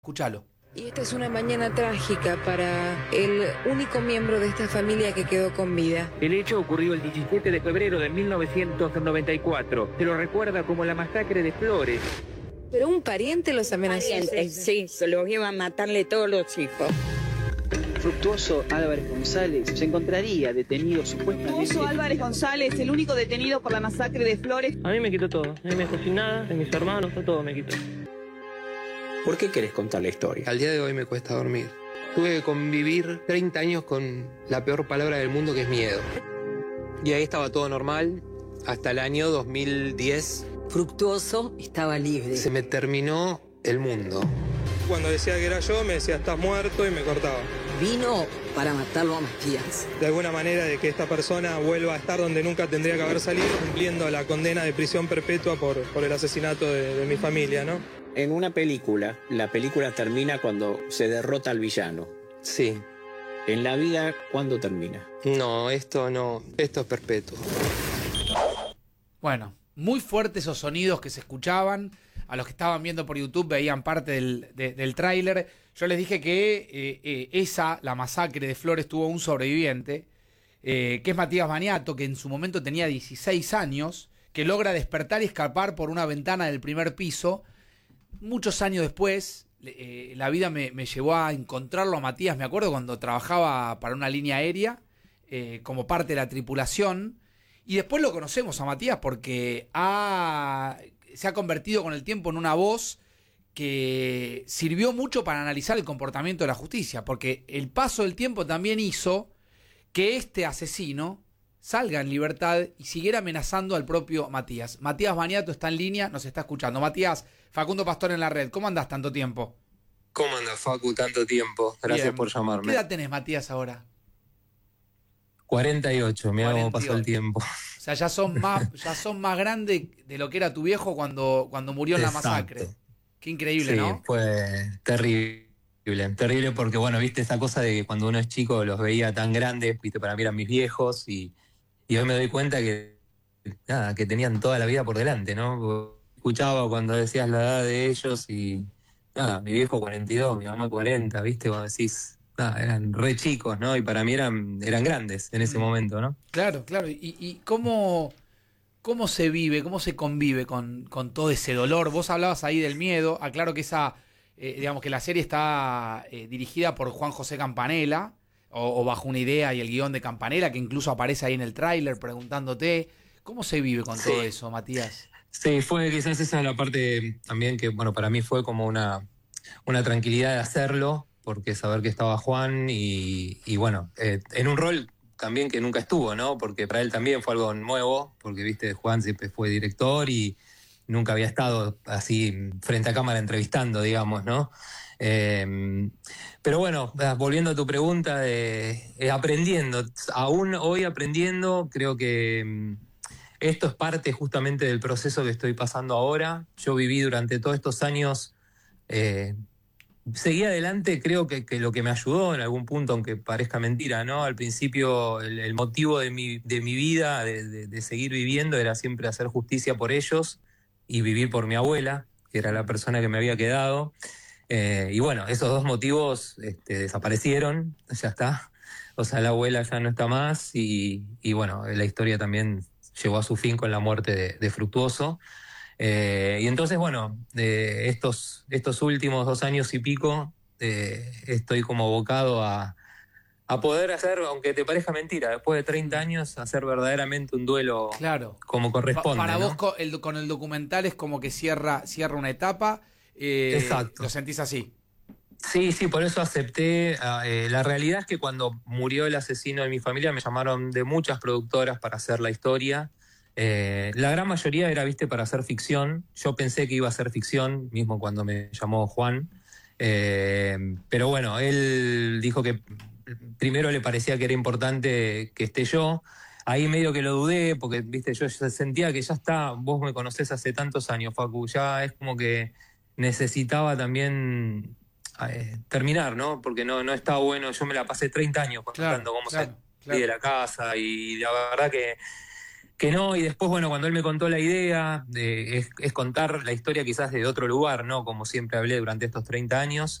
Escúchalo. Y esta es una mañana trágica para el único miembro de esta familia que quedó con vida. El hecho ocurrió el 17 de febrero de 1994. Se lo recuerda como la masacre de Flores. Pero un pariente los amenazó. Sí, se los iba a matarle todos los hijos. Fructuoso Álvarez González se encontraría detenido supuestamente. Fructuoso Álvarez González, el único detenido por la masacre de Flores. A mí me quitó todo. A mí me dejó sin nada, de mis hermanos, todo me quitó. ¿Por qué querés contar la historia? Al día de hoy me cuesta dormir. Tuve que convivir 30 años con la peor palabra del mundo, que es miedo. Y ahí estaba todo normal, hasta el año 2010. Fructuoso estaba libre. Se me terminó el mundo. Cuando decía que era yo, me decía estás muerto y me cortaba. Vino para matarlo a Matías. De alguna manera de que esta persona vuelva a estar donde nunca tendría que haber salido, cumpliendo la condena de prisión perpetua por el asesinato de mi familia, ¿no? En una película, la película termina cuando se derrota al villano. Sí. En la vida, ¿cuándo termina? No, esto es perpetuo. Bueno, muy fuertes esos sonidos que se escuchaban. A los que estaban viendo por YouTube veían parte del tráiler. Yo les dije que la masacre de Flores, tuvo un sobreviviente, que es Matías Baniato, que en su momento tenía 16 años, que logra despertar y escapar por una ventana del primer piso. Muchos años después, la vida me llevó a encontrarlo a Matías. Me acuerdo cuando trabajaba para una línea aérea, como parte de la tripulación. Y después lo conocemos a Matías porque se ha convertido con el tiempo en una voz que sirvió mucho para analizar el comportamiento de la justicia, porque el paso del tiempo también hizo que este asesino salga en libertad y siguiera amenazando al propio Matías. Matías Baniato está en línea, nos está escuchando. Matías, Facundo Pastor en la red, ¿cómo andás tanto tiempo? ¿Cómo andas, Facu, tanto tiempo? Gracias Bien. por llamarme. ¿Qué edad tenés, Matías, ahora? 48, mira cómo pasó el tiempo. O sea, ya son más grandes de lo que era tu viejo cuando murió en la masacre. Qué increíble, sí, ¿no? Sí, fue terrible porque, bueno, viste esa cosa de que cuando uno es chico los veía tan grandes, viste, para mí eran mis viejos, y hoy me doy cuenta que tenían toda la vida por delante, ¿no? Escuchaba cuando decías la edad de ellos y, mi viejo 42, mi mamá 40, viste, cuando decís, eran re chicos, ¿no? Y para mí eran grandes en ese momento, ¿no? Claro. ¿Y cómo se vive, cómo se convive con todo ese dolor? Vos hablabas ahí del miedo. Aclaro que digamos que la serie está dirigida por Juan José Campanella, o bajo una idea y el guión de Campanella, que incluso aparece ahí en el tráiler preguntándote. ¿Cómo se vive con todo eso, Matías? Sí, fue quizás esa es la parte también que, bueno, para mí fue como una tranquilidad de hacerlo, porque saber que estaba Juan y bueno, en un rol también que nunca estuvo, ¿no? Porque para él también fue algo nuevo, porque, viste, Juan siempre fue director y nunca había estado así frente a cámara entrevistando, digamos, ¿no? Pero bueno, volviendo a tu pregunta, aprendiendo, aún hoy aprendiendo, creo que esto es parte justamente del proceso que estoy pasando ahora. Yo viví durante todos estos años, seguí adelante, creo que lo que me ayudó en algún punto, aunque parezca mentira, ¿no? Al principio el motivo de mi vida, de seguir viviendo, era siempre hacer justicia por ellos y vivir por mi abuela, que era la persona que me había quedado. Y bueno, esos dos motivos desaparecieron, ya está. O sea, la abuela ya no está más y bueno, la historia también llegó a su fin con la muerte de Fructuoso. Y entonces, bueno, estos últimos 2 años y pico, estoy como abocado a poder hacer, aunque te parezca mentira, después de 30 años, hacer verdaderamente un duelo, claro, como corresponde. Para ¿no? vos, con el documental es como que cierra una etapa. Exacto. ¿Lo sentís así? Sí, por eso acepté. La realidad es que cuando murió el asesino de mi familia me llamaron de muchas productoras para hacer la historia. La gran mayoría era, viste, para hacer ficción. Yo pensé que iba a ser ficción, mismo cuando me llamó Juan. Pero bueno, él dijo que primero le parecía que era importante que esté yo. Ahí medio que lo dudé, porque, viste, yo sentía que ya está, vos me conocés hace tantos años, Facu, ya es como que necesitaba también terminar, ¿no? Porque no estaba bueno, yo me la pasé 30 años contando cómo salí de la casa y la verdad que que no, y después, bueno, cuando él me contó la idea, es contar la historia quizás de otro lugar, ¿no? Como siempre hablé durante estos 30 años.